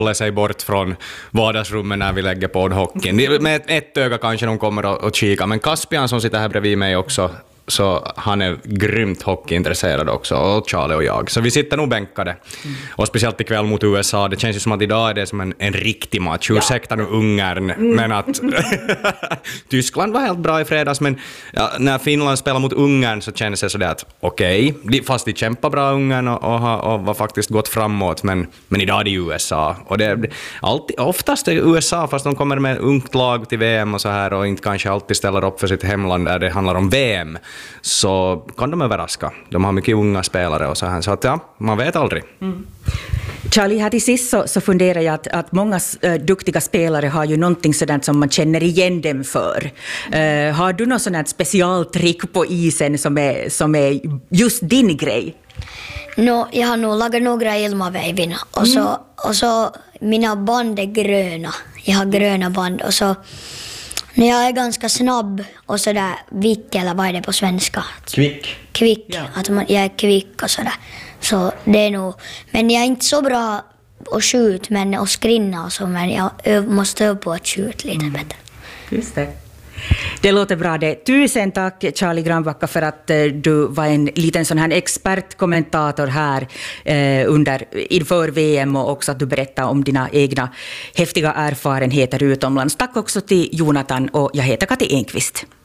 håller sig bort från vardagsrummet när vi lägger på hockeyn. Med ett öga kanske de kommer att kika, men Caspian som sitter här bredvid mig också, så han är grymt hockeyintresserad också, och Charlie och jag. Så vi sitter nog bänkade. Och speciellt ikväll mot USA, det känns ju som att idag är det som en riktig match. Ursäkta nu Ungern, men att Tyskland var helt bra i fredags, men när Finland spelar mot Ungern så känns det sådär att okej, fast de kämpar bra Ungern och var faktiskt gått framåt, men idag är det USA. Och det är oftast är det USA, fast de kommer med ett ungt lag till VM och så här, och inte kanske alltid ställer upp för sitt hemland där det handlar om VM. Så kan de överraska. De har mycket unga spelare och så här. Så att man vet aldrig. Charlie, här till sist så funderar jag att många duktiga spelare har ju någonting sådant som man känner igen dem för. Har du något sådant specialtrick på isen som är just din grej? Jag har nog lagat några Ilmaväivinä och så mina band är gröna. Jag har gröna band och så när jag är ganska snabb och sådär vick, eller vad är det på svenska? Kvick, ja. Att jag är kvick och sådär. Så det är nog, men jag är inte så bra att skjuta och skrinna och så, men jag måste öva på att skjuta lite bättre. Just det. Det låter bra det. Tusen tack Charlie Granbacka för att du var en liten sån här expertkommentator här inför VM, och också att du berättar om dina egna häftiga erfarenheter utomlands. Tack också till Jonathan, och jag heter Kati Enqvist.